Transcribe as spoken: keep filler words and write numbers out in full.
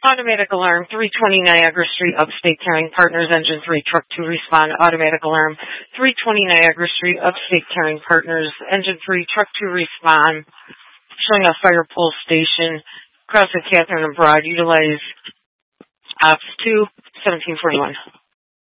Automatic alarm, three twenty Niagara Street, Upstate Carrying Partners, engine three, truck two, respond. Automatic alarm, three twenty Niagara Street, Upstate Carrying Partners, engine three, truck two, respond. Showing a fire pole station, crossing Catherine and Broad, utilize ops two, seventeen forty-one.